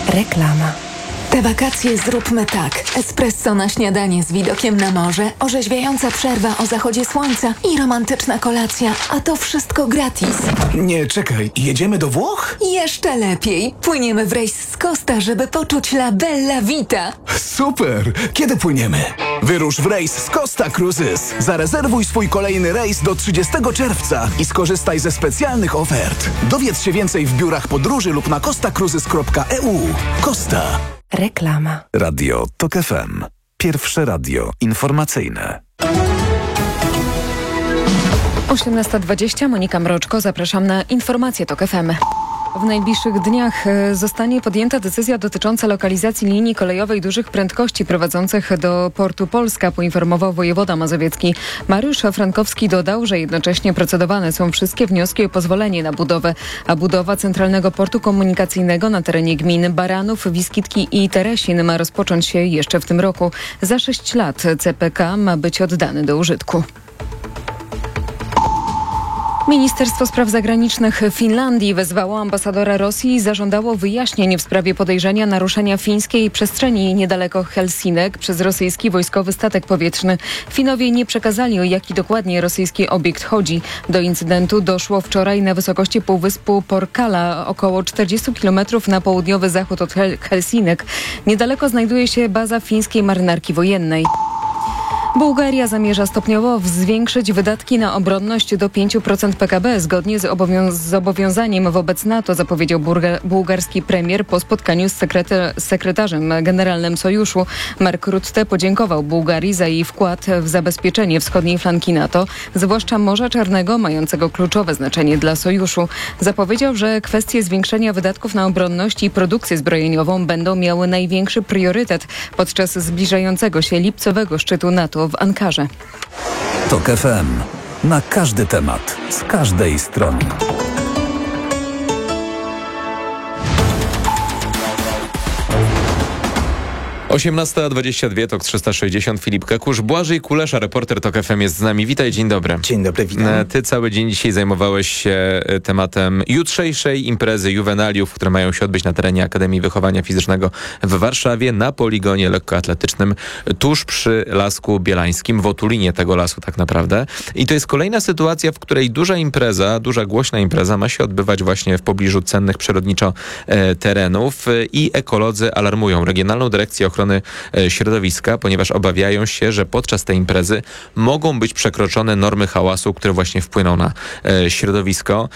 Reklama. Te wakacje zróbmy tak. Espresso na śniadanie z widokiem na morze, orzeźwiająca przerwa o zachodzie słońca i romantyczna kolacja, a to wszystko gratis. Nie, czekaj, jedziemy do Włoch? Jeszcze lepiej. Płyniemy w rejs z Costa, żeby poczuć la bella vita. Super! Kiedy płyniemy? Wyrusz w rejs z Costa Cruises. Zarezerwuj swój kolejny rejs do 30 czerwca i skorzystaj ze specjalnych ofert. Dowiedz się więcej w biurach podróży lub na costacruises.eu. Costa. Reklama. Radio TOK FM. Pierwsze radio informacyjne. 18:20, Monika Mroczko, zapraszam na informacje TOK FM. W najbliższych dniach zostanie podjęta decyzja dotycząca lokalizacji linii kolejowej dużych prędkości prowadzących do portu Polska, poinformował wojewoda mazowiecki. Mariusz Frankowski dodał, że jednocześnie procedowane są wszystkie wnioski o pozwolenie na budowę, a budowa centralnego portu komunikacyjnego na terenie gmin Baranów, Wiskitki i Teresin ma rozpocząć się jeszcze w tym roku. Za 6 lat CPK ma być oddany do użytku. Ministerstwo Spraw Zagranicznych Finlandii wezwało ambasadora Rosji i zażądało wyjaśnień w sprawie podejrzenia naruszenia fińskiej przestrzeni niedaleko Helsinek przez rosyjski wojskowy statek powietrzny. Finowie nie przekazali, o jaki dokładnie rosyjski obiekt chodzi. Do incydentu doszło wczoraj na wysokości półwyspu Porkala, około 40 km na południowy zachód od Helsinek. Niedaleko znajduje się baza fińskiej marynarki wojennej. Bułgaria zamierza stopniowo zwiększyć wydatki na obronność do 5% PKB zgodnie z zobowiązaniem wobec NATO, zapowiedział bułgarski premier po spotkaniu z sekretarzem generalnym sojuszu. Mark Rutte podziękował Bułgarii za jej wkład w zabezpieczenie wschodniej flanki NATO, zwłaszcza Morza Czarnego, mającego kluczowe znaczenie dla sojuszu. Zapowiedział, że kwestie zwiększenia wydatków na obronność i produkcję zbrojeniową będą miały największy priorytet podczas zbliżającego się lipcowego szczytu NATO w Ankarze. TOK FM. Na każdy temat, z każdej strony. 18:22, TOK 360, Filip Kakusz, Błażej Kulesza, reporter TOK FM jest z nami. Witaj, dzień dobry. Dzień dobry, witam. Ty cały dzień dzisiaj zajmowałeś się tematem jutrzejszej imprezy juwenaliów, które mają się odbyć na terenie Akademii Wychowania Fizycznego w Warszawie, na poligonie lekkoatletycznym, tuż przy Lasku Bielańskim, w otulinie tego lasu tak naprawdę. I to jest kolejna sytuacja, w której duża impreza, duża głośna impreza ma się odbywać właśnie w pobliżu cennych przyrodniczo terenów i ekolodzy alarmują Regionalną Dyrekcję Ochrony Środowiska, ponieważ obawiają się, że podczas tej imprezy mogą być przekroczone normy hałasu, które właśnie wpłyną na środowisko.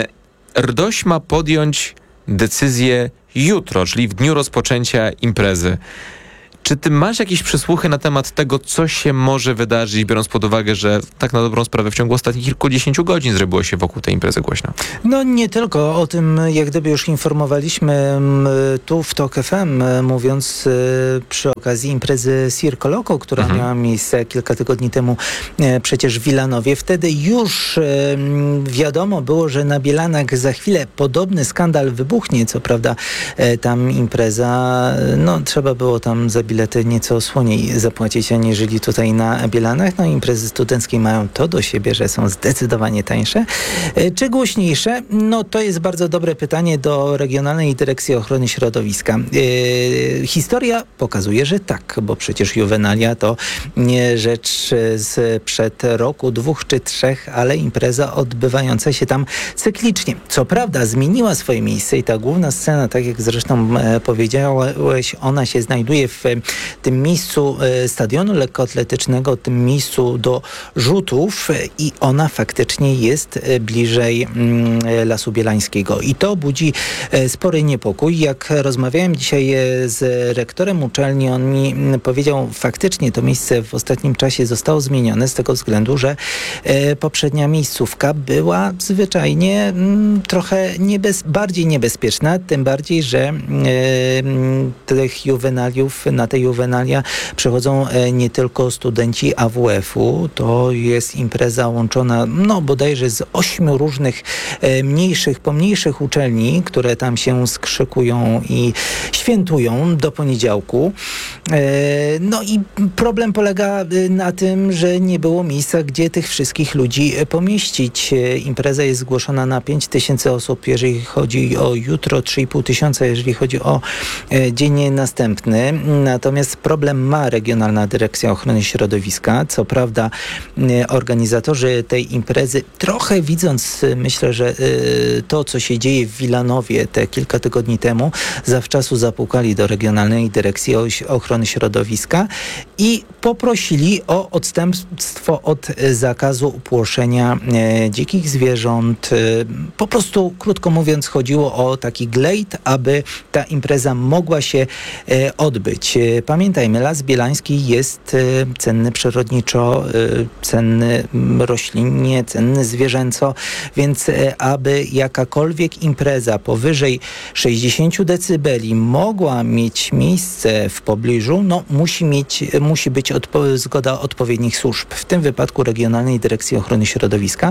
RDOŚ ma podjąć decyzję jutro, czyli w dniu rozpoczęcia imprezy. Czy ty masz jakieś przysłuchy na temat tego, co się może wydarzyć, biorąc pod uwagę, że tak na dobrą sprawę w ciągu ostatnich kilkudziesięciu godzin zrobiło się wokół tej imprezy głośno? No nie tylko. O tym jak gdyby już informowaliśmy tu w TOK FM, mówiąc przy okazji imprezy Circo Loco, która miała miejsce kilka tygodni temu przecież w Wilanowie. Wtedy już wiadomo było, że na Bielanach za chwilę podobny skandal wybuchnie. Co prawda tam impreza, no trzeba było tam za bilety nieco słoniej zapłacić, aniżeli tutaj na Bielanach. No imprezy studenckie mają to do siebie, że są zdecydowanie tańsze. Czy głośniejsze? No to jest bardzo dobre pytanie do Regionalnej Dyrekcji Ochrony Środowiska. Historia pokazuje, że tak, bo przecież juwenalia to nie rzecz sprzed roku, 2 czy 3, ale impreza odbywająca się tam cyklicznie. Co prawda zmieniła swoje miejsce i ta główna scena, tak jak zresztą powiedziałeś, ona się znajduje w tym miejscu stadionu lekkoatletycznego, tym miejscu do rzutów i ona faktycznie jest bliżej Lasu Bielańskiego. I to budzi spory niepokój. Jak rozmawiałem dzisiaj z rektorem uczelni, on mi powiedział, faktycznie to miejsce w ostatnim czasie zostało zmienione z tego względu, że poprzednia miejscówka była zwyczajnie trochę bardziej niebezpieczna, tym bardziej, że tych juwenaliów na te juwenalia przychodzą nie tylko studenci AWF-u, to jest impreza łączona bodajże z 8 różnych pomniejszych uczelni, które tam się skrzykują i świętują do poniedziałku. No i problem polega na tym, że nie było miejsca, gdzie tych wszystkich ludzi pomieścić. Impreza jest zgłoszona na 5000 osób, jeżeli chodzi o jutro, 3500, jeżeli chodzi o dzień następny. Natomiast problem ma Regionalna Dyrekcja Ochrony Środowiska. Co prawda organizatorzy tej imprezy, trochę widząc, myślę, że to, co się dzieje w Wilanowie te kilka tygodni temu, zawczasu zapukali do Regionalnej Dyrekcji Ochrony Środowiska i poprosili o odstępstwo od zakazu płoszenia dzikich zwierząt. Po prostu, krótko mówiąc, chodziło o taki glejt, aby ta impreza mogła się odbyć. Pamiętajmy, Las Bielański jest cenny przyrodniczo, cenny roślinnie, cenny zwierzęco, więc aby jakakolwiek impreza powyżej 60 decybeli mogła mieć miejsce w pobliżu, musi być zgoda odpowiednich służb, w tym wypadku Regionalnej Dyrekcji Ochrony Środowiska.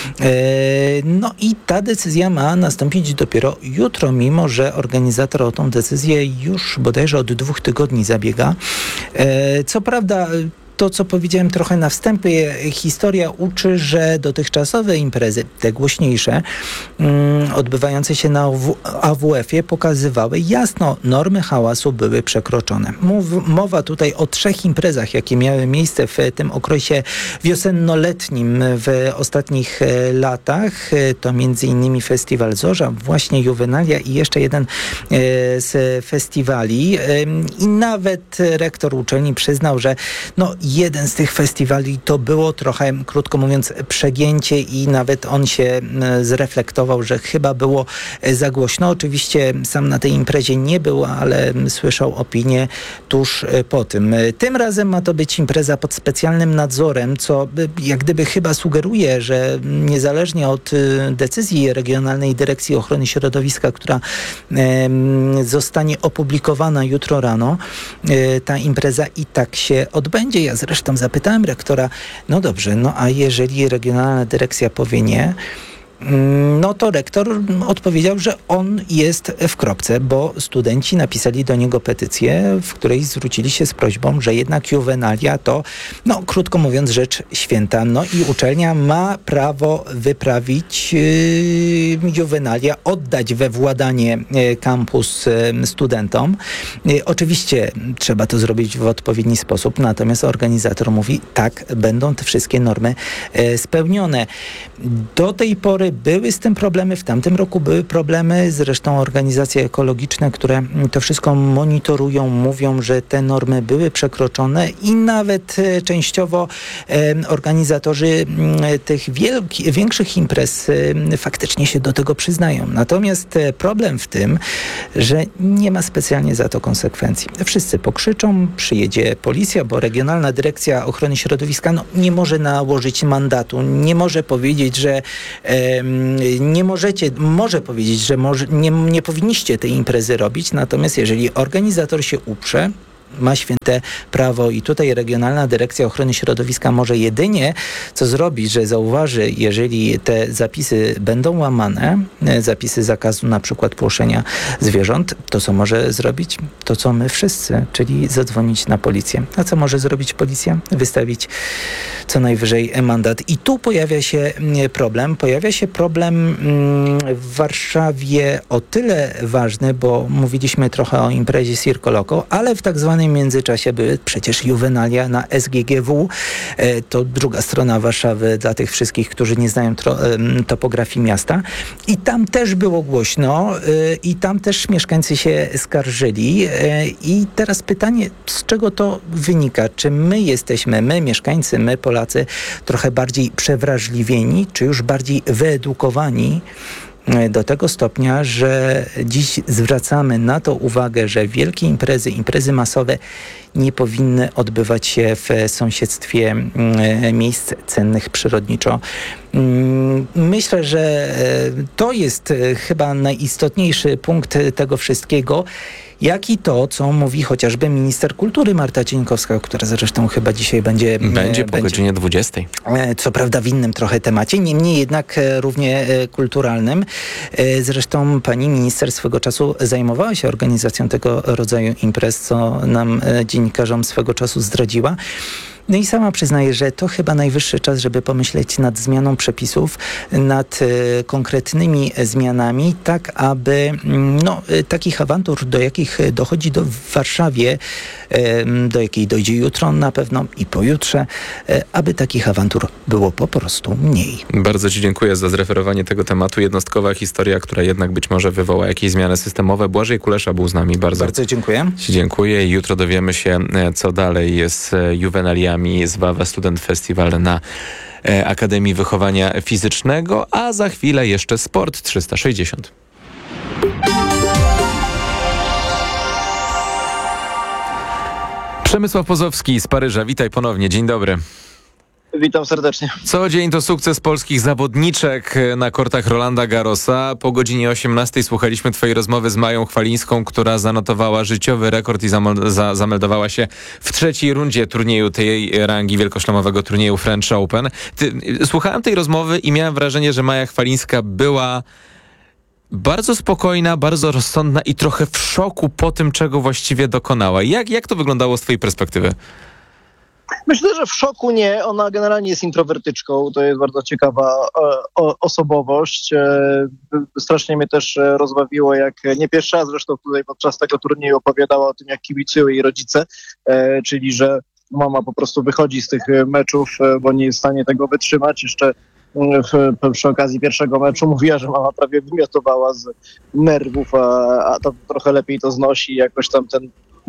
I ta decyzja ma nastąpić dopiero jutro, mimo że organizator o tą decyzję już bodajże od 2 tygodni zabiega. Co prawda, to, co powiedziałem trochę na wstępie, historia uczy, że dotychczasowe imprezy, te głośniejsze, odbywające się na AWF-ie, pokazywały jasno, normy hałasu były przekroczone. Mowa tutaj o 3 imprezach, jakie miały miejsce w tym okresie wiosenno-letnim w ostatnich latach. To m.in. festiwal Zorza, właśnie Juwenalia i jeszcze jeden z festiwali. I nawet rektor uczelni przyznał, że jeden z tych festiwali to było trochę, krótko mówiąc, przegięcie i nawet on się zreflektował, że chyba było za głośno. Oczywiście sam na tej imprezie nie był, ale słyszał opinię tuż po tym. Tym razem ma to być impreza pod specjalnym nadzorem, co jak gdyby chyba sugeruje, że niezależnie od decyzji Regionalnej Dyrekcji Ochrony Środowiska, która zostanie opublikowana jutro rano, ta impreza i tak się odbędzie. Ja zresztą zapytałem rektora, dobrze, a jeżeli Regionalna Dyrekcja powie nie, to rektor odpowiedział, że on jest w kropce, bo studenci napisali do niego petycję, w której zwrócili się z prośbą, że jednak juwenalia to, krótko mówiąc, rzecz święta. I uczelnia ma prawo wyprawić juwenalia, oddać we władanie kampus studentom. Oczywiście trzeba to zrobić w odpowiedni sposób, natomiast organizator mówi, tak, będą te wszystkie normy spełnione. Do tej pory były z tym problemy, w tamtym roku były problemy, zresztą organizacje ekologiczne, które to wszystko monitorują, mówią, że te normy były przekroczone i nawet częściowo organizatorzy tych większych imprez faktycznie się do tego przyznają. Natomiast problem w tym, że nie ma specjalnie za to konsekwencji. Wszyscy pokrzyczą, przyjedzie policja, bo Regionalna Dyrekcja Ochrony Środowiska nie może nałożyć mandatu, nie może powiedzieć, że może powiedzieć, że nie powinniście tej imprezy robić, natomiast jeżeli organizator się uprze, ma święte prawo i tutaj Regionalna Dyrekcja Ochrony Środowiska może jedynie co zrobić, że zauważy, jeżeli te zapisy będą łamane, zapisy zakazu na przykład płoszenia zwierząt, to co może zrobić? To co my wszyscy, czyli zadzwonić na policję. A co może zrobić policja? Wystawić co najwyżej mandat. I tu pojawia się problem. Pojawia się problem w Warszawie o tyle ważny, bo mówiliśmy trochę o imprezie Circo Loco, ale w tak zwanym międzyczasie były przecież juwenalia na SGGW. To druga strona Warszawy dla tych wszystkich, którzy nie znają topografii miasta. I tam też było głośno i tam też mieszkańcy się skarżyli. I teraz pytanie, z czego to wynika? Czy my mieszkańcy, my Polacy, trochę bardziej przewrażliwieni, czy już bardziej wyedukowani do tego stopnia, że dziś zwracamy na to uwagę, że wielkie imprezy masowe nie powinny odbywać się w sąsiedztwie miejsc cennych przyrodniczo. Myślę, że to jest chyba najistotniejszy punkt tego wszystkiego. jak i to, co mówi chociażby minister kultury Marta Cieńkowska, która zresztą chyba dzisiaj będzie po godzinie 20. Co prawda w innym trochę temacie, niemniej jednak równie kulturalnym. Zresztą pani minister swego czasu zajmowała się organizacją tego rodzaju imprez, co nam dziennikarzom swego czasu zdradziła. No i sama przyznaję, że to chyba najwyższy czas, żeby pomyśleć nad zmianą przepisów, nad konkretnymi zmianami, tak aby takich awantur, do jakich dochodzi w Warszawie, do jakiej dojdzie jutro na pewno i pojutrze, aby takich awantur było po prostu mniej. Bardzo ci dziękuję za zreferowanie tego tematu. Jednostkowa historia, która jednak być może wywoła jakieś zmiany systemowe. Błażej Kulesza był z nami. Bardzo dziękuję. Ci dziękuję. Jutro dowiemy się, co dalej jest z juwenaliami z Wawe Student Festival na Akademii Wychowania Fizycznego, a za chwilę jeszcze Sport 360. Przemysław Pozowski z Paryża. Witaj ponownie. Dzień dobry. Witam serdecznie. Co dzień to sukces polskich zawodniczek na kortach Rolanda Garrosa. Po godzinie 18 słuchaliśmy twojej rozmowy z Mają Chwalińską, która zanotowała życiowy rekord i zameldowała się w trzeciej rundzie turnieju tej rangi wielkoszlemowego turnieju French Open. Słuchałem tej rozmowy i miałem wrażenie, że Maja Chwalińska była bardzo spokojna, bardzo rozsądna i trochę w szoku po tym, czego właściwie dokonała. Jak to wyglądało z twojej perspektywy? Myślę, że w szoku nie. Ona generalnie jest introwertyczką. To jest bardzo ciekawa osobowość. Strasznie mnie też rozbawiło, jak nie pierwszy raz zresztą tutaj podczas tego turnieju opowiadała o tym, jak kibicują jej rodzice, czyli że mama po prostu wychodzi z tych meczów, bo nie jest w stanie tego wytrzymać. Jeszcze przy okazji pierwszego meczu mówiła, że mama prawie wymiotowała z nerwów, a to trochę lepiej to znosi. Jakoś tam ten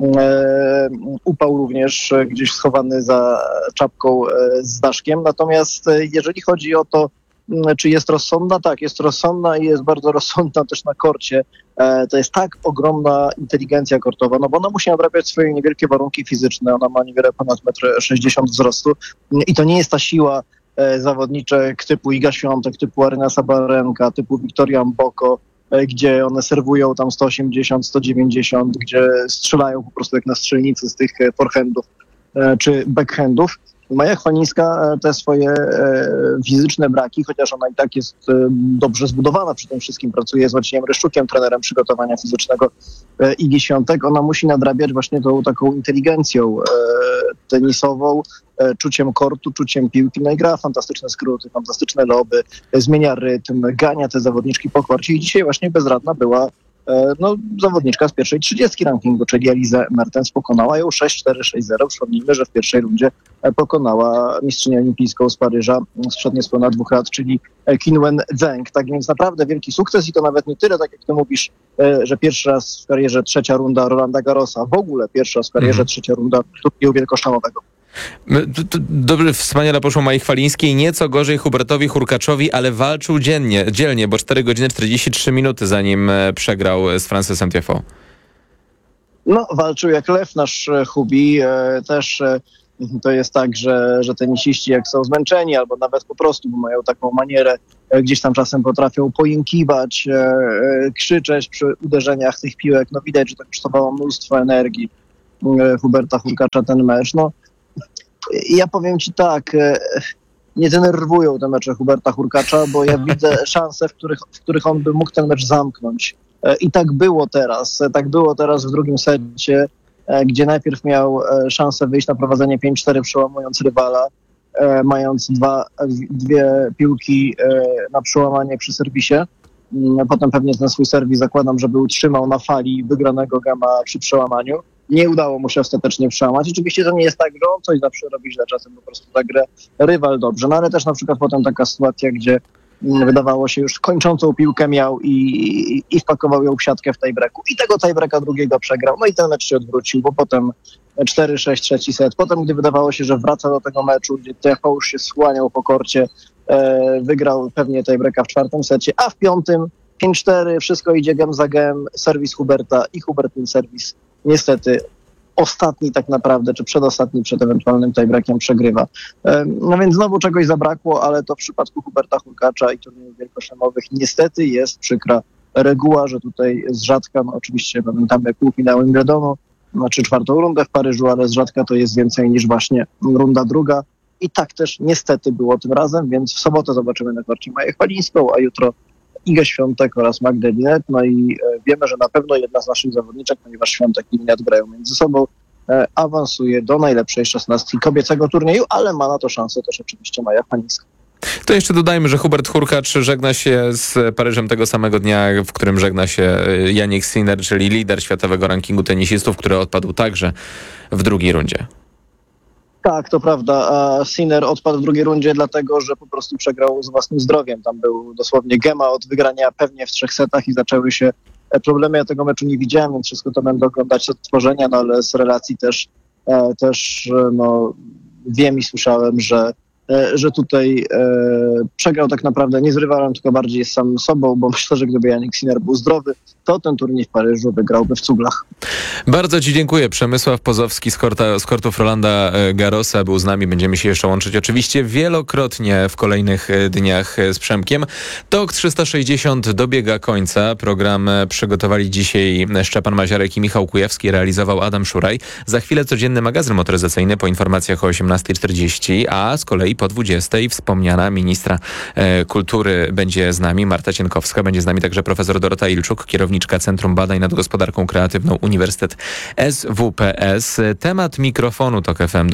upał również gdzieś schowany za czapką z daszkiem. Natomiast jeżeli chodzi o to, czy jest rozsądna, tak, jest rozsądna i jest bardzo rozsądna też na korcie. To jest tak ogromna inteligencja kortowa, no bo ona musi nadrabiać swoje niewielkie warunki fizyczne. Ona ma niewiele ponad 1,60 m wzrostu i to nie jest ta siła zawodniczek typu Iga Świątek, typu Aryna Sabalenka, typu Wiktoria Mboko, gdzie one serwują tam 180, 190, gdzie strzelają po prostu jak na strzelnicy z tych forehandów czy backhandów. Maja Chwalińska te swoje fizyczne braki, chociaż ona i tak jest dobrze zbudowana, przy tym wszystkim pracuje z Maciejem Ryszczukiem, trenerem przygotowania fizycznego Igi Świątek, ona musi nadrabiać właśnie tą taką inteligencją tenisową, czuciem kortu, czuciem piłki, no i gra fantastyczne skróty, fantastyczne loby, zmienia rytm, gania te zawodniczki po korcie i dzisiaj właśnie bezradna była zawodniczka z pierwszej 30 rankingu, czyli Elizę Mertens. Pokonała ją 6-4, 6-0. Przypomnijmy, że w pierwszej rundzie pokonała mistrzynię olimpijską z Paryża sprzed niespełna 2 lat, czyli Qinwen Zheng. Tak więc naprawdę wielki sukces i to nawet nie tyle, tak jak ty mówisz, że pierwszy raz w karierze trzecia runda Rolanda Garrosa, w ogóle pierwszy raz w karierze trzecia runda turnieju wielkoszlemowego. Dobrze, wspaniale poszło Mai Chwalińskiej, nieco gorzej Hubertowi Hurkaczowi, ale walczył dzielnie, bo 4 godziny 43 minuty zanim przegrał z Francesem Tiafoe. No, walczył jak lew nasz Hubi. Też to jest tak, że tenisiści jak są zmęczeni albo nawet po prostu mają taką manierę, gdzieś tam czasem potrafią pojękiwać, krzyczeć przy uderzeniach tych piłek. No widać, że to kosztowało mnóstwo energii Huberta Hurkacza ten mecz. No, ja powiem ci tak, nie denerwują te mecze Huberta Hurkacza, bo ja widzę szanse, w których on by mógł ten mecz zamknąć. I tak było teraz w drugim secie, gdzie najpierw miał szansę wyjść na prowadzenie 5-4, przełamując rywala, mając dwie piłki na przełamanie przy serwisie. Potem pewnie ten swój serwis zakładam, żeby utrzymał na fali wygranego gama przy przełamaniu. Nie udało mu się ostatecznie przełamać. Oczywiście to nie jest tak, że on coś zawsze robi źle, czasem po prostu zagra rywal dobrze. No ale też na przykład potem taka sytuacja, gdzie wydawało się już kończącą piłkę miał i wpakował ją w siatkę w tiebreaku. I tego tiebreaka drugiego przegrał. No i ten mecz się odwrócił, bo potem 4-6 trzeci set. Potem, gdy wydawało się, że wraca do tego meczu, gdzie Tiafoe już się słaniał po korcie, wygrał pewnie tiebreaka w 4. secie, a w 5. 5-4, wszystko idzie gem za gem, serwis Huberta i Hubert ten serwis niestety ostatni tak naprawdę, czy przedostatni przed ewentualnym tiebreakiem przegrywa. No więc znowu czegoś zabrakło, ale to w przypadku Huberta Hurkacza i turniejów wielkoszlemowych niestety jest przykra reguła, że tutaj z rzadka, no oczywiście pamiętamy półfinały Wimbledonu, czy czwartą rundę w Paryżu, ale z rzadka to jest więcej niż właśnie runda druga. I tak też niestety było tym razem, więc w sobotę zobaczymy na korcie Maję Chwalińską, a jutro Igę Świątek oraz Magdę Linet. No i wiemy, że na pewno jedna z naszych zawodniczek, ponieważ Świątek i Linet grają między sobą, awansuje do najlepszej 16 kobiecego turnieju, ale ma na to szansę też oczywiście Maja Chwalińska. To jeszcze dodajmy, że Hubert Hurkacz żegna się z Paryżem tego samego dnia, w którym żegna się Jannik Sinner, czyli lider światowego rankingu tenisistów, który odpadł także w drugiej rundzie. Tak, to prawda. A Sinner odpadł w drugiej rundzie dlatego, że po prostu przegrał z własnym zdrowiem. Tam był dosłownie gema od wygrania pewnie w 3 setach i zaczęły się problemy. Ja tego meczu nie widziałem, więc wszystko to będę oglądać od tworzenia, no ale z relacji też wiem i słyszałem, że tutaj przegrał tak naprawdę nie z rywalem, tylko bardziej z samym sobą, bo myślę, że gdyby Jannik Sinner był zdrowy, to ten turniej w Paryżu wygrałby w cuglach. Bardzo Ci dziękuję. Przemysław Pozowski z kortów Rolanda Garrosa był z nami. Będziemy się jeszcze łączyć oczywiście wielokrotnie w kolejnych dniach z Przemkiem. TOK 360 dobiega końca. Program przygotowali dzisiaj Szczepan Maziarek i Michał Kujawski, realizował Adam Szuraj. Za chwilę codzienny magazyn motoryzacyjny po informacjach o 18:40, a z kolei po 20:00 wspomniana ministra kultury będzie z nami, Marta Cienkowska. Będzie z nami także profesor Dorota Ilczuk, kierowniczka Centrum Badań nad Gospodarką Kreatywną Uniwersytet SWPS. Temat mikrofonu TOK FM,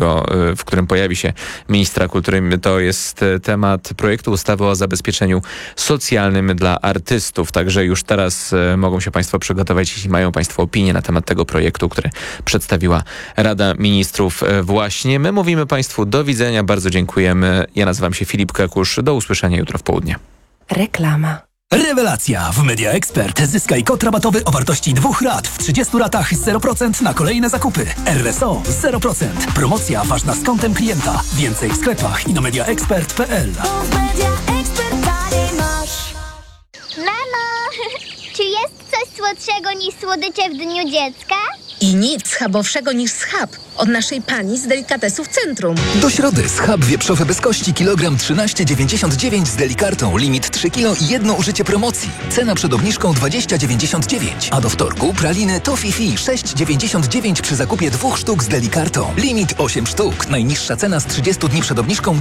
w którym pojawi się ministra kultury, to jest temat projektu ustawy o zabezpieczeniu socjalnym dla artystów. Także już teraz mogą się Państwo przygotować, jeśli mają Państwo opinię na temat tego projektu, który przedstawiła Rada Ministrów właśnie. My mówimy Państwu do widzenia, bardzo dziękujemy. Ja nazywam się Filip Kekusz. Do usłyszenia jutro w południe. Reklama. Rewelacja! W Media Expert zyskaj kod rabatowy o wartości 2 rat w 30 ratach 0% na kolejne zakupy. RSO 0%. Promocja ważna z kontem klienta. Więcej w sklepach i na mediaexpert.pl. Mamo, czy jest coś słodszego niż słodycze w Dniu Dziecka? I nic schabowszego niż schab od naszej pani z delikatesów Centrum. Do środy schab wieprzowy bez kości kilogram 13,99 z delikartą. Limit 3 kg i jedno użycie promocji. Cena przed obniżką 20,99. A do wtorku praliny Toffee 6,99 przy zakupie 2 sztuk z delikartą. Limit 8 sztuk. Najniższa cena z 30 dni przed obniżką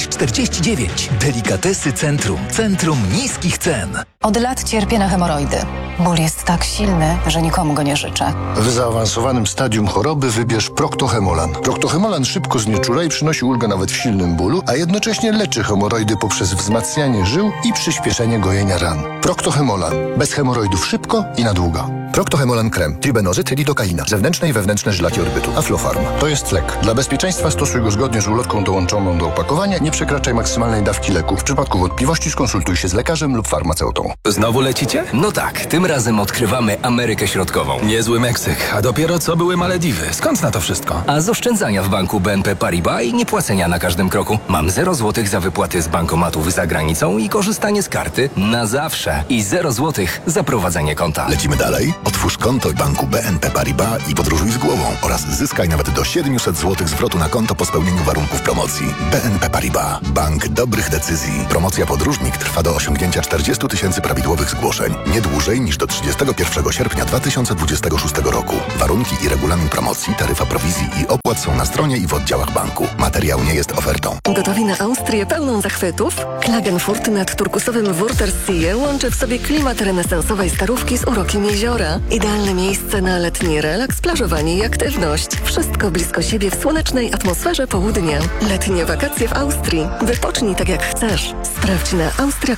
9,49. Delikatesy Centrum. Centrum niskich cen. Od lat cierpię na hemoroidy. Ból jest tak silny, że nikomu go nie życzę. W zaawansowanym stadium choroby wybierz Proctohemolan. Proctohemolan szybko znieczula i przynosi ulgę nawet w silnym bólu, a jednocześnie leczy hemoroidy poprzez wzmacnianie żył i przyspieszenie gojenia ran. Proctohemolan. Bez hemoroidów szybko i na długo. Proctohemolan krem, tribenozyt, lidokaina, zewnętrzne i wewnętrzne żylaki orbytu, Aflofarm. To jest lek. Dla bezpieczeństwa stosuj go zgodnie z ulotką dołączoną do opakowania. Nie przekraczaj maksymalnej dawki leku. W przypadku wątpliwości skonsultuj się z lekarzem lub farmaceutą. Znowu lecicie? No tak, tym razem odkrywamy Amerykę Środkową. Niezły Meksyk, a dopiero co były Malediwy. Skąd na to wszystko? A z oszczędzania w banku BNP Paribas i niepłacenia na każdym kroku. Mam 0 złotych za wypłaty z bankomatów za granicą i korzystanie z karty na zawsze. I 0 złotych za prowadzenie konta. Lecimy dalej? Otwórz konto w banku BNP Paribas i podróżuj z głową oraz zyskaj nawet do 700 zł zwrotu na konto po spełnieniu warunków promocji. BNP Paribas. Bank dobrych decyzji. Promocja podróżnik trwa do osiągnięcia 40 000 prawidłowych zgłoszeń. Nie dłużej niż do 31 sierpnia 2026 roku. Warunki i regulamin promocji, taryfa prowizji i opłat są na stronie i w oddziałach banku. Materiał nie jest ofertą. Gotowi na Austrię pełną zachwytów? Klagenfurt nad turkusowym Wörthersee łączy w sobie klimat renesansowej starówki z urokiem jeziora. Idealne miejsce na letni relaks, plażowanie i aktywność. Wszystko blisko siebie w słonecznej atmosferze południa. Letnie wakacje w Austrii. Wypocznij tak jak chcesz. Sprawdź na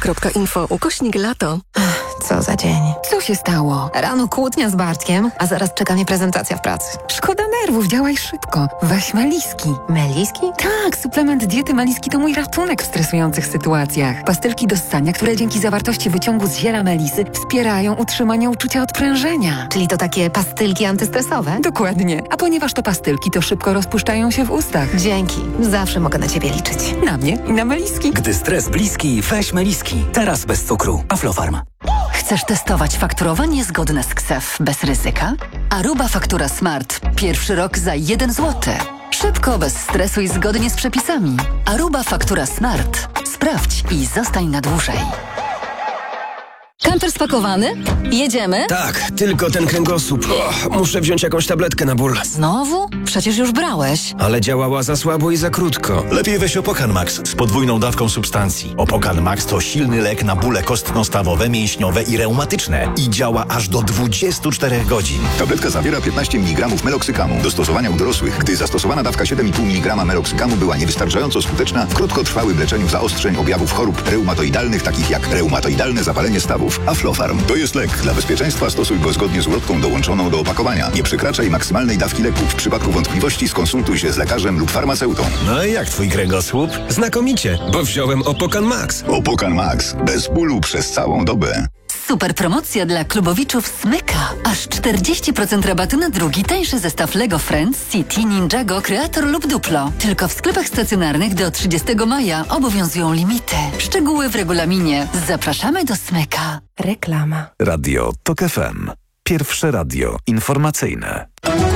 austria.info/lato. Co za dzień. Co się stało? Rano kłótnia z Bartkiem, a zaraz czeka mnie prezentacja w pracy. Szkoda nerwów, działaj szybko. Weź Meliski. Meliski? Tak, suplement diety Meliski to mój ratunek w stresujących sytuacjach. Pastylki do ssania, które dzięki zawartości wyciągu z ziela melisy wspierają utrzymanie uczucia odprężenia. Czyli to takie pastylki antystresowe? Dokładnie. A ponieważ to pastylki, to szybko rozpuszczają się w ustach. Dzięki. Zawsze mogę na ciebie liczyć. Na mnie i na Meliski. Gdy stres bliski, weź Meliski. Teraz bez cukru. Aflofarm. Chcesz testować fakturowanie zgodne z KSEF bez ryzyka? Aruba Faktura Smart. Pierwszy rok za 1 zł. Szybko, bez stresu i zgodnie z przepisami. Aruba Faktura Smart. Sprawdź i zostań na dłużej. Kamper spakowany? Jedziemy? Tak, tylko ten kręgosłup. Muszę wziąć jakąś tabletkę na ból. Znowu? Przecież już brałeś. Ale działała za słabo i za krótko. Lepiej weź Opokan Max z podwójną dawką substancji. Opokan Max to silny lek na bóle kostno-stawowe, mięśniowe i reumatyczne. I działa aż do 24 godzin. Tabletka zawiera 15 mg meloksykamu. Do stosowania u dorosłych, gdy zastosowana dawka 7,5 mg meloksykamu była niewystarczająco skuteczna w krótkotrwałym leczeniu zaostrzeń objawów chorób reumatoidalnych, takich jak reumatoidalne zapalenie stawów. Aflofarm to jest lek. Dla bezpieczeństwa stosuj go zgodnie z ulotką dołączoną do opakowania. Nie przekraczaj maksymalnej dawki leku. W przypadku wątpliwości skonsultuj się z lekarzem lub farmaceutą. No i jak twój kręgosłup? Znakomicie, bo wziąłem Opokan Max. Opokan Max. Bez bólu przez całą dobę. Super promocja dla klubowiczów Smyka. Aż 40% rabatu na drugi tańszy zestaw Lego Friends, City, Ninjago, Creator lub Duplo. Tylko w sklepach stacjonarnych do 30 maja obowiązują limity. Szczegóły w regulaminie. Zapraszamy do Smyka. Reklama. Radio TOK FM. Pierwsze radio informacyjne.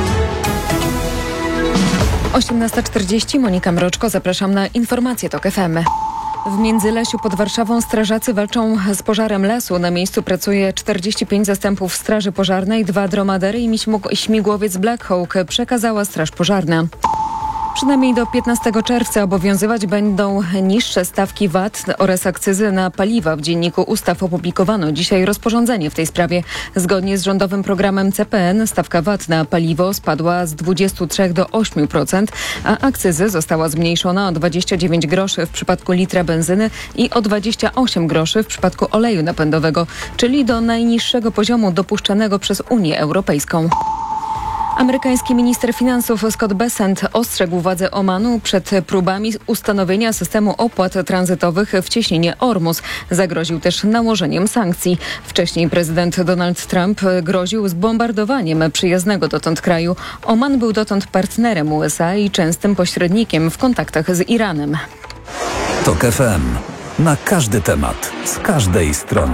18:40, Monika Mroczko, zapraszam na informacje TOK FM. W Międzylesiu pod Warszawą strażacy walczą z pożarem lasu. Na miejscu pracuje 45 zastępów straży pożarnej, 2 dromadery i śmigłowiec Black Hawk, przekazała Straż Pożarna. Przynajmniej do 15 czerwca obowiązywać będą niższe stawki VAT oraz akcyzy na paliwa. W Dzienniku Ustaw opublikowano dzisiaj rozporządzenie w tej sprawie. Zgodnie z rządowym programem CPN stawka VAT na paliwo spadła z 23 do 8%, a akcyzy została zmniejszona o 29 groszy w przypadku litra benzyny i o 28 groszy w przypadku oleju napędowego, czyli do najniższego poziomu dopuszczanego przez Unię Europejską. Amerykański minister finansów Scott Bessent ostrzegł władze Omanu przed próbami ustanowienia systemu opłat tranzytowych w cieśninie Ormus. Zagroził też nałożeniem sankcji. Wcześniej prezydent Donald Trump groził zbombardowaniem przyjaznego dotąd kraju. Oman był dotąd partnerem USA i częstym pośrednikiem w kontaktach z Iranem. TOK FM. Na każdy temat, z każdej strony.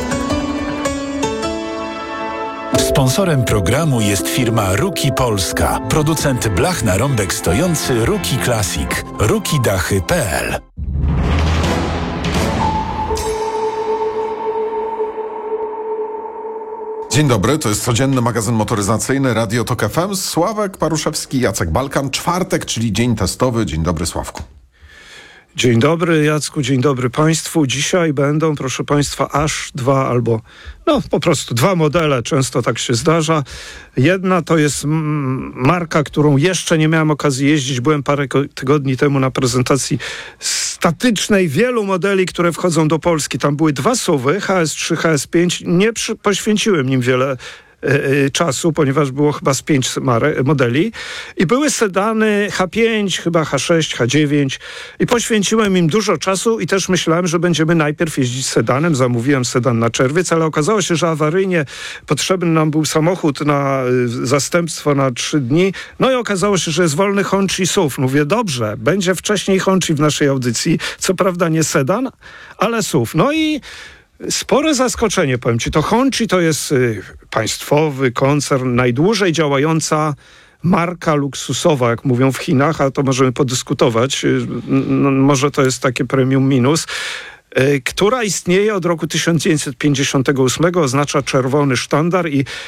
Sponsorem programu jest firma Ruki Polska, producent blach na rąbek stojący Ruki Classic, rukidachy.pl. Dzień dobry, to jest codzienny magazyn motoryzacyjny Radio TOK FM. Sławek Paruszewski, Jacek Balkan. Czwartek, czyli dzień testowy. Dzień dobry, Sławku. Dzień dobry, Jacku, dzień dobry Państwu. Dzisiaj będą, proszę Państwa, aż 2 albo po prostu 2 modele, często tak się zdarza. Jedna to jest marka, którą jeszcze nie miałem okazji jeździć. Byłem parę tygodni temu na prezentacji statycznej wielu modeli, które wchodzą do Polski. Tam były 2 SUV-y, HS3, HS5. Nie poświęciłem nim wiele czasu, ponieważ było chyba z 5 modeli i były sedany H5, chyba H6, H9 i poświęciłem im dużo czasu i też myślałem, że będziemy najpierw jeździć sedanem. Zamówiłem sedan na czerwiec, ale okazało się, że awaryjnie potrzebny nam był samochód na zastępstwo na 3 dni. No i okazało się, że jest wolny Honchi SUV. Mówię, dobrze, będzie wcześniej Honchi w naszej audycji. Co prawda nie sedan, ale SUV. No i spore zaskoczenie, powiem Ci. To Honchi to jest państwowy koncern, najdłużej działająca marka luksusowa, jak mówią w Chinach, a to możemy podyskutować. Może to jest takie premium minus, która istnieje od roku 1958, oznacza czerwony sztandar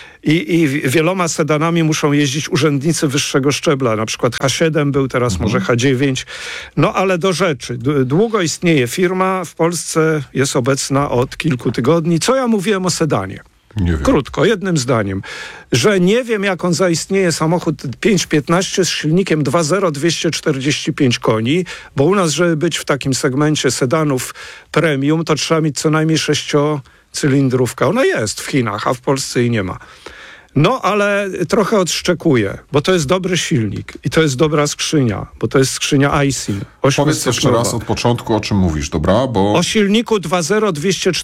i wieloma sedanami muszą jeździć urzędnicy wyższego szczebla. Na przykład H7 był, teraz może H9. No ale do rzeczy. Długo istnieje firma, w Polsce jest obecna od kilku tygodni. Co ja mówiłem o sedanie? Krótko, jednym zdaniem, że nie wiem, jak on zaistnieje, samochód 515 z silnikiem 2.0, 245 koni, bo u nas, żeby być w takim segmencie sedanów premium, to trzeba mieć co najmniej 6-cylindrówka. Ona jest w Chinach, a w Polsce jej nie ma. No, ale trochę odszczekuje, bo to jest dobry silnik i to jest dobra skrzynia, bo to jest skrzynia Aisin. Powiedz jeszcze raz od początku, o czym mówisz, dobra? Bo... O silniku 2.0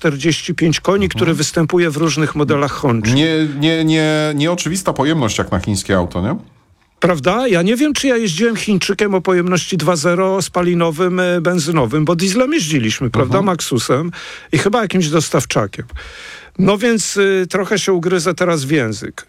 245 koni, który występuje w różnych modelach Honchi. Nieoczywista pojemność jak na chińskie auto, nie? Prawda? Ja nie wiem, czy ja jeździłem Chińczykiem o pojemności 2.0 spalinowym, benzynowym, bo dieslem jeździliśmy, prawda? Maxusem i chyba jakimś dostawczakiem. No więc trochę się ugryzę teraz w język.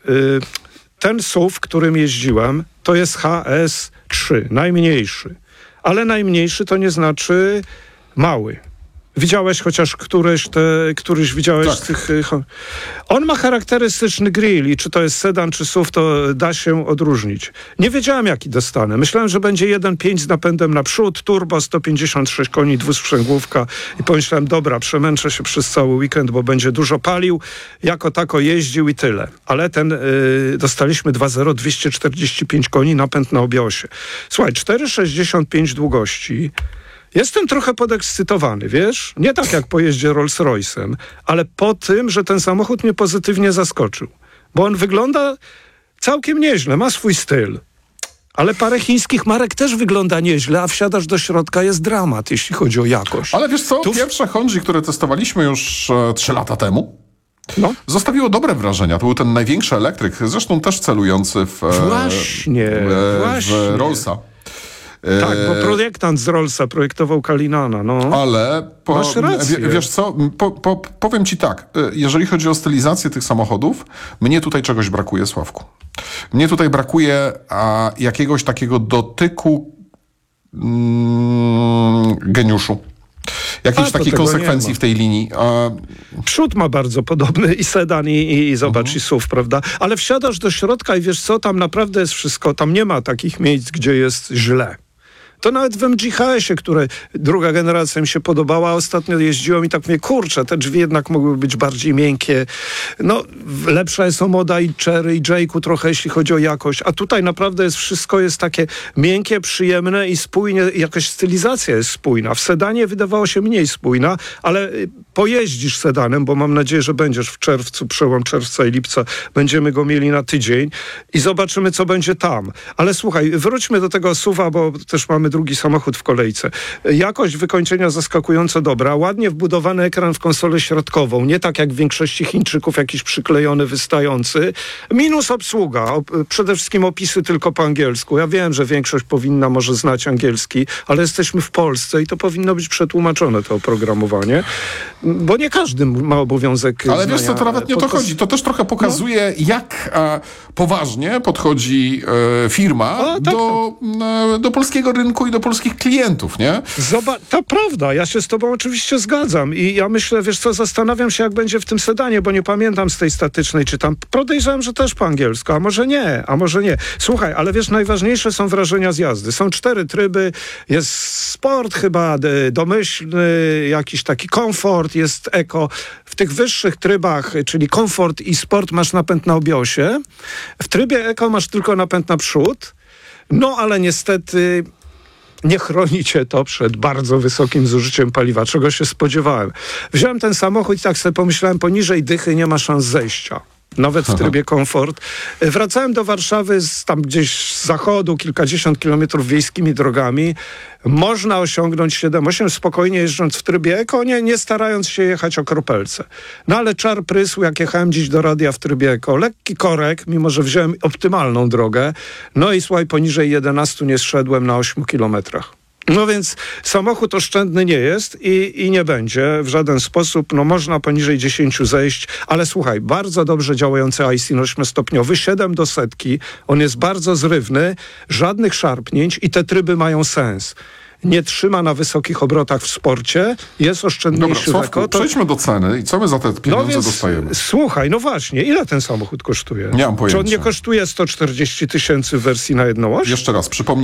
Ten SUV, którym jeździłem, to jest HS3, najmniejszy. Ale najmniejszy to nie znaczy mały. Widziałeś chociaż któryś widziałeś z tych... On ma charakterystyczny grill i czy to jest sedan, czy SUV, to da się odróżnić. Nie wiedziałem, jaki dostanę. Myślałem, że będzie 1.5 z napędem naprzód, turbo, 156 koni, dwusprzęgłówka i pomyślałem, dobra, przemęczę się przez cały weekend, bo będzie dużo palił, jako tako jeździł i tyle. Ale dostaliśmy 2.0, 245 koni, napęd na obiosie. Słuchaj, 4,65 długości. Jestem trochę podekscytowany, wiesz? Nie tak jak po jeździe Rolls-Royce'em, ale po tym, że ten samochód mnie pozytywnie zaskoczył. Bo on wygląda całkiem nieźle, ma swój styl. Ale parę chińskich marek też wygląda nieźle, a wsiadasz do środka, jest dramat, jeśli chodzi o jakość. Ale wiesz co, pierwsze Hondzi, które testowaliśmy już 3 lata temu, zostawiło dobre wrażenia. To był ten największy elektryk, zresztą też celujący w Rollsa. Tak, bo projektant z Rollsa projektował Kalinana. No. Ale masz rację. Wiesz co, powiem ci tak, jeżeli chodzi o stylizację tych samochodów, mnie tutaj czegoś brakuje, Sławku. Mnie tutaj brakuje jakiegoś takiego dotyku geniuszu. Jakiejś takiej konsekwencji w tej linii. Przód ma bardzo podobny i sedan i zobacz, i SUV, prawda? Ale wsiadasz do środka i wiesz co, tam naprawdę jest wszystko, tam nie ma takich miejsc, gdzie jest źle. To nawet w MGHS-ie, które druga generacja mi się podobała, ostatnio jeździłem i tak mówię, kurczę, te drzwi jednak mogły być bardziej miękkie. No, lepsza jest Omoda i Chery i J-ku trochę, jeśli chodzi o jakość. A tutaj naprawdę wszystko jest takie miękkie, przyjemne i spójnie, jakaś stylizacja jest spójna. W sedanie wydawało się mniej spójna, ale pojeździsz sedanem, bo mam nadzieję, że będziesz w czerwcu, przełom czerwca i lipca, będziemy go mieli na tydzień i zobaczymy, co będzie tam. Ale słuchaj, wróćmy do tego SUV-a, bo też mamy drugi samochód w kolejce. Jakość wykończenia zaskakująco dobra. Ładnie wbudowany ekran w konsolę środkową. Nie tak jak w większości Chińczyków, jakiś przyklejony, wystający. Minus obsługa. Przede wszystkim opisy tylko po angielsku. Ja wiem, że większość powinna może znać angielski, ale jesteśmy w Polsce i to powinno być przetłumaczone, to oprogramowanie. Bo nie każdy ma obowiązek ale wiesz co, to nawet nie o to chodzi. To też trochę pokazuje, jak poważnie podchodzi firma do polskiego rynku i do polskich klientów, nie? To prawda, ja się z tobą oczywiście zgadzam i ja myślę, wiesz co, zastanawiam się, jak będzie w tym sedanie, bo nie pamiętam z tej statycznej, czy tam podejrzewam, że też po angielsku, a może nie. Słuchaj, ale wiesz, najważniejsze są wrażenia z jazdy. Są 4 tryby, jest sport chyba, domyślny, jakiś taki komfort, jest eko. W tych wyższych trybach, czyli komfort i sport, masz napęd na obiosie. W trybie eko masz tylko napęd na przód. No, ale niestety nie chroni cię to przed bardzo wysokim zużyciem paliwa, czego się spodziewałem. Wziąłem ten samochód i tak sobie pomyślałem, poniżej dychy nie ma szans zejścia. Nawet w trybie komfort. Wracałem do Warszawy tam gdzieś z zachodu, kilkadziesiąt kilometrów wiejskimi drogami. Można osiągnąć 7-8 spokojnie jeżdżąc w trybie eko, nie starając się jechać o kropelce. No ale czar prysł, jak jechałem dziś do radia w trybie eko. Lekki korek, mimo że wziąłem optymalną drogę. No i słuchaj, poniżej 11 nie zszedłem na 8 kilometrach. No więc samochód oszczędny nie jest i nie będzie w żaden sposób. No można poniżej 10 zejść, ale słuchaj, bardzo dobrze działający IC 8-stopniowy, 7 do 100. On jest bardzo zrywny, żadnych szarpnięć i te tryby mają sens. Nie trzyma na wysokich obrotach w sporcie, jest oszczędniejszy. Dobra, Sławku, przejdźmy do ceny i co my za te pieniądze dostajemy? Słuchaj, no właśnie, ile ten samochód kosztuje? Nie mam pojęcia. Czy on nie kosztuje 140 000 w wersji na jedną oś? Jeszcze raz, przypomnij